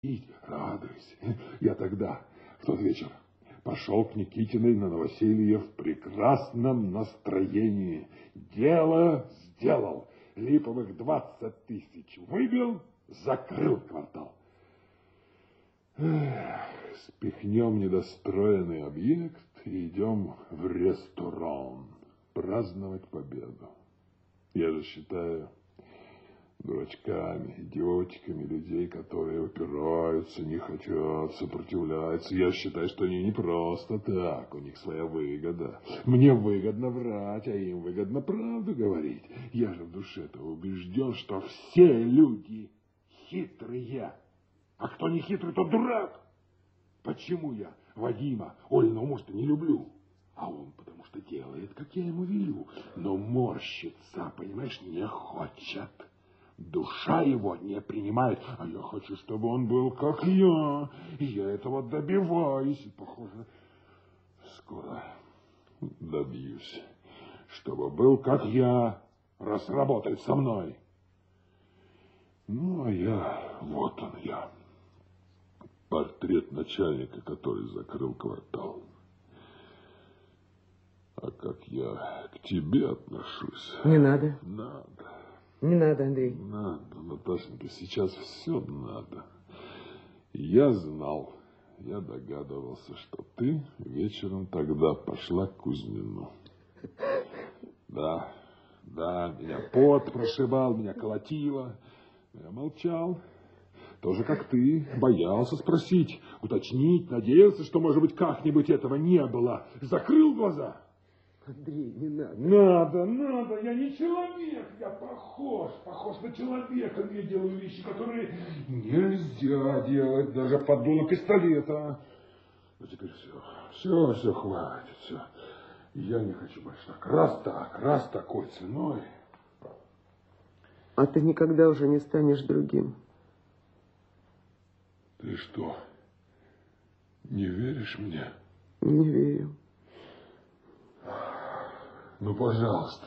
радуйся. Я тогда, в тот вечер, пошел к Никитиной на новоселье в прекрасном настроении. Дело сделал. Липовых 20 тысяч выбил, закрыл квартал. Спихнем недостроенный объект и идем в ресторан праздновать победу. Я же считаю дурачками, идиотиками людей, которые упираются, не хотят, сопротивляются. Я считаю, что они не просто так, у них своя выгода. Мне выгодно врать, а им выгодно правду говорить. Я же в душе-то убежден, что все люди хитрые. А кто не хитрый, тот дурак. Почему я Вадима, Олиного мужа, не люблю? А он потому что делает, как я ему велю. Но морщится, понимаешь, не хочет. Душа его не принимает, а я хочу, чтобы он был как я. И я этого добиваюсь. И, похоже, скоро добьюсь. Чтобы был как я, раз работает со мной. Ну, а я, вот он я. Портрет начальника, который закрыл квартал. А как я к тебе отношусь? Не надо. Надо. Не надо, Андрей. Надо, Наташенька, сейчас все надо. Я знал, я догадывался, что ты вечером тогда пошла к Кузьмину. Да, меня пот прошибал, меня колотило. Я молчал. Тоже как ты, боялся спросить, уточнить, надеялся, что, может быть, как-нибудь этого не было. Закрыл глаза. Андрей, не надо. Надо, я не человек, я похож на человека. Я делаю вещи, которые нельзя делать даже под дулом пистолета. Ну, теперь все, хватит, все. Я не хочу больше так. Раз такой ценой. А ты никогда уже не станешь другим. Ты что, не веришь мне? Не верю. Ну, пожалуйста,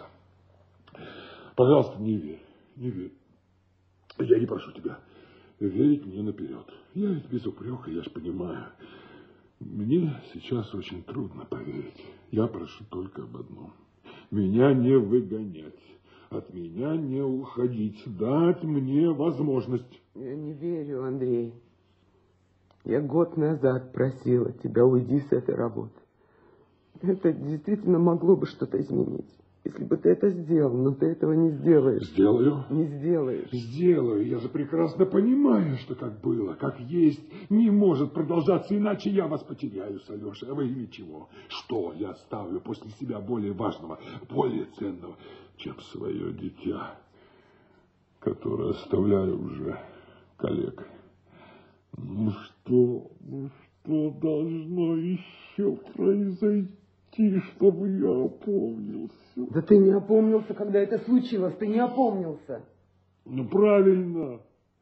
не верь. Я не прошу тебя верить мне наперед. Я ведь без упрека, я ж понимаю. Мне сейчас очень трудно поверить. Я прошу только об одном. Меня не выгонять, от меня не уходить, дать мне возможность. Я не верю, Андрей. Я год назад просила тебя, уйди с этой работы. Это действительно могло бы что-то изменить. Если бы ты это сделал, но ты этого не сделаешь. Сделаю. Не сделаешь. Сделаю. Я же прекрасно понимаю, что как было, как есть, не может продолжаться, иначе я вас потеряю с Алешей. А во имя чего? Что я оставлю после себя более важного, более ценного, чем свое дитя, которое оставляю уже калекой? Ну что должно еще произойти, чтобы я опомнился? Да ты не опомнился, когда это случилось, ты не опомнился. Ну правильно,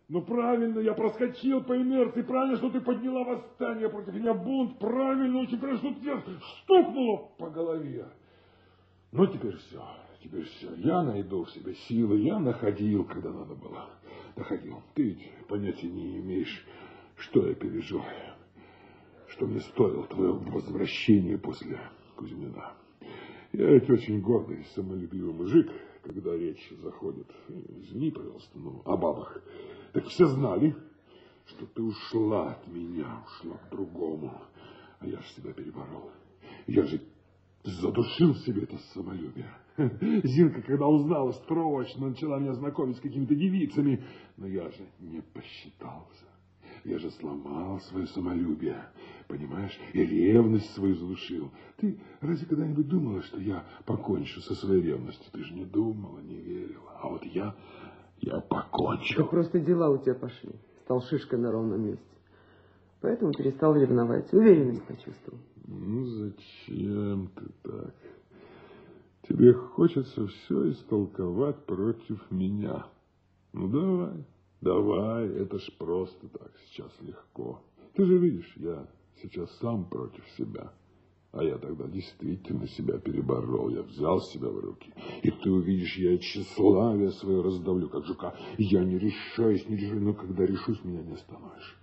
я проскочил по инерции, правильно, что ты подняла восстание против меня, бунт, правильно, очень правильно, что тебя стукнуло по голове. Ну теперь все, я найду в себе силы, я находил, когда надо было, находил. Ты ведь понятия не имеешь, что я пережил, что мне стоило твое возвращение после Кузьмина. Я ведь очень гордый, самолюбивый мужик, когда речь заходит, извини, пожалуйста, о бабах. Так все знали, что ты ушла от меня, ушла к другому, а я же себя переборол. Я же задушил в себе это самолюбие. Зинка, когда узнала, срочно начала меня знакомить с какими-то девицами, но я же не посчитался. Я же сломал свое самолюбие, понимаешь, и ревность свою задушил. Ты разве когда-нибудь думала, что я покончу со своей ревностью? Ты же не думала, не верила. А вот я покончил. Это просто дела у тебя пошли. Стал шишкой на ровном месте. Поэтому перестал ревновать. Уверенность почувствовал. Ну, зачем ты так? Тебе хочется все истолковать против меня. Ну, давай, это ж просто так, сейчас легко. Ты же видишь, я сейчас сам против себя. А я тогда действительно себя переборол, я взял себя в руки. И ты увидишь, я тщеславие свое раздавлю, как жука. Я не решаюсь, но когда решусь, меня не остановишь.